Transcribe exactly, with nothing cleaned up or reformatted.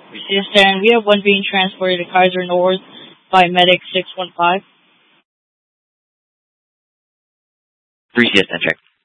Yes, and we have one being transported to Kaiser North by Medic six one five. Appreciate that check.